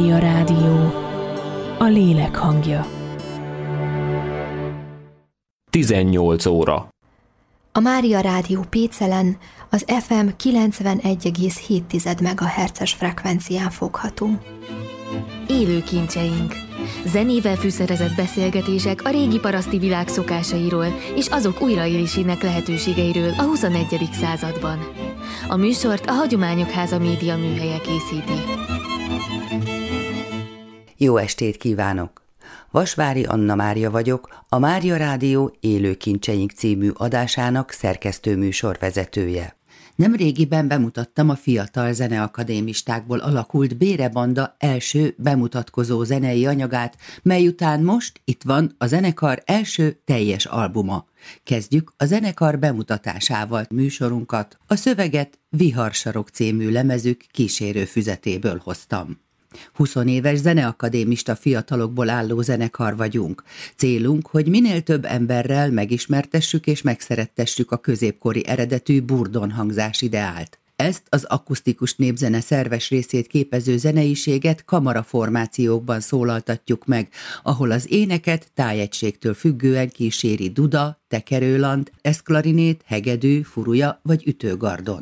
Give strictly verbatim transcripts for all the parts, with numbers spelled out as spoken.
Mária Rádió, a lélek hangja. tizennyolc óra. A Mária Rádió Pécelen az ef em kilencvenegy egész hét megahertzes frekvencián fogható. Élő kincseink. Zenével fűszerezett beszélgetések a régi paraszti világ szokásairól és azok újraélésének lehetőségeiről a huszonegyedik században. A műsort a Hagyományok Háza média műhelye készíti. Jó estét kívánok! Vasvári Anna Mária vagyok, a Mária Rádió Élő kincseink című adásának szerkesztő műsorvezetője. Nemrégiben bemutattam a fiatal zeneakadémistákból alakult Bére Banda első bemutatkozó zenei anyagát, mely után most itt van a zenekar első teljes albuma. Kezdjük a zenekar bemutatásával műsorunkat, a szöveget Viharsarok című lemezük kísérő füzetéből hoztam. huszonéves zeneakadémista fiatalokból álló zenekar vagyunk. Célunk, hogy minél több emberrel megismertessük és megszerettessük a középkori eredetű burdon hangzás ideált. Ezt az akusztikus népzene szerves részét képező zeneiséget kamaraformációkban szólaltatjuk meg, ahol az éneket tájegységtől függően kíséri duda, tekerőlant, eszklarinét, hegedű, furuja vagy ütőgardon.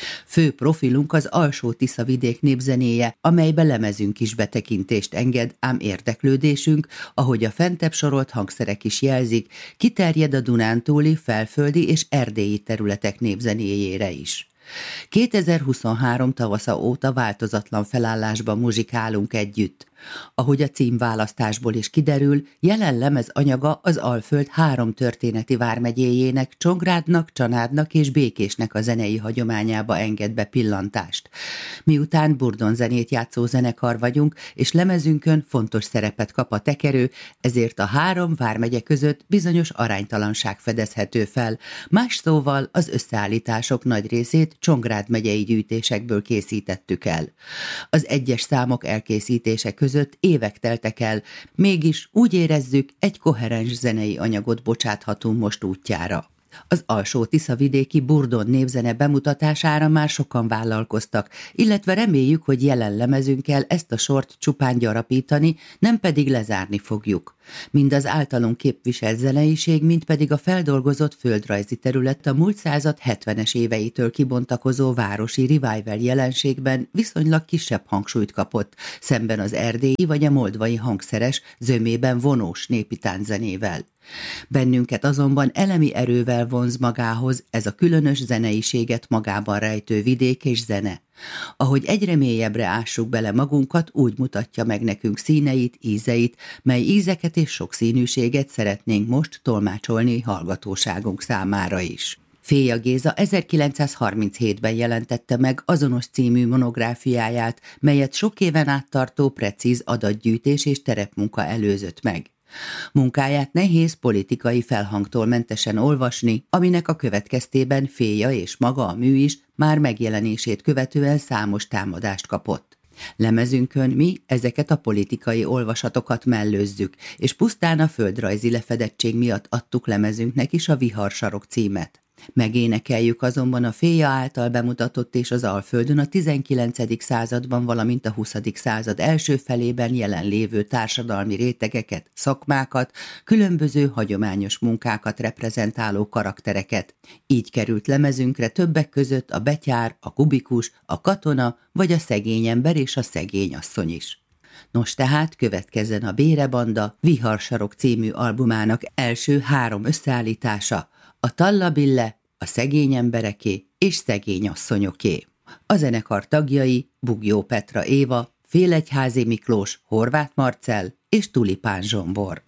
Fő profilunk az Alsó-Tisza-vidék népzenéje, amelybe lemezünk is betekintést enged, ám érdeklődésünk, ahogy a fentebb sorolt hangszerek is jelzik, kiterjed a dunántúli, felföldi és erdélyi területek népzenéjére is. kétezer-huszonhárom tavasza óta változatlan felállásban muzsikálunk együtt. Ahogy a címválasztásból is kiderül, jelen lemez anyaga az Alföld három történeti vármegyéjének, Csongrádnak, Csanádnak és Békésnek a zenei hagyományába enged be pillantást. Miután burdonzenét játszó zenekar vagyunk, és lemezünkön fontos szerepet kap a tekerő, ezért a három vármegye között bizonyos aránytalanság fedezhető fel. Más szóval az összeállítások nagy részét Csongrád megyei gyűjtésekből készítettük el. Az egyes számok elkészítése között évek teltek el, mégis úgy érezzük, egy koherens zenei anyagot bocsáthatunk most útjára. Az Alsó-Tisza-vidéki burdon népzene bemutatására már sokan vállalkoztak, illetve reméljük, hogy jelen lemezünkkel ezt a sort csupán gyarapítani, nem pedig lezárni fogjuk. Mind az általunk képviselt zeneiség, mind pedig a feldolgozott földrajzi terület a múlt század hetvenes éveitől kibontakozó városi revival jelenségben viszonylag kisebb hangsúlyt kapott, szemben az erdélyi vagy a moldvai hangszeres, zömében vonós népi tánczenével. Bennünket azonban elemi erővel vonz magához ez a különös zeneiséget magában rejtő vidék és zene. Ahogy egyre mélyebbre ássuk bele magunkat, úgy mutatja meg nekünk színeit, ízeit, mely ízeket és sokszínűséget szeretnénk most tolmácsolni hallgatóságunk számára is. Féja Géza ezerkilencszázharminchétben jelentette meg Azonos című monográfiáját, melyet sok éven át tartó precíz adatgyűjtés és terepmunka előzött meg. Munkáját nehéz politikai felhangtól mentesen olvasni, aminek a következtében Féja és maga a mű is már megjelenését követően számos támadást kapott. Lemezünkön mi ezeket a politikai olvasatokat mellőzzük, és pusztán a földrajzi lefedettség miatt adtuk lemezünknek is a Viharsarok címet. Megénekeljük azonban a Féja által bemutatott és az Alföldön a tizenkilencedik században, valamint a huszadik század első felében jelenlévő társadalmi rétegeket, szakmákat, különböző hagyományos munkákat reprezentáló karaktereket. Így került lemezünkre többek között a betyár, a kubikus, a katona vagy a szegény ember és a szegény asszony is. Nos tehát következzen a Bére Banda Viharsarok című albumának első három összeállítása, a Tallabille, a szegény embereké és szegény asszonyoké. A zenekar tagjai Bugyó Petra Éva, Félegyházi Miklós, Horváth Marcell és Tulipán Zsombor.